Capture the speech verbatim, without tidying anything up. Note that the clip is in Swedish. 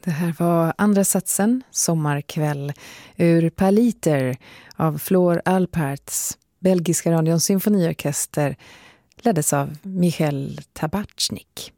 Det här var andra satsen, Sommarkväll, ur Paliter av Flor Alperts, belgiska radions symfoniorkester, leddes av Michel Tabachnik.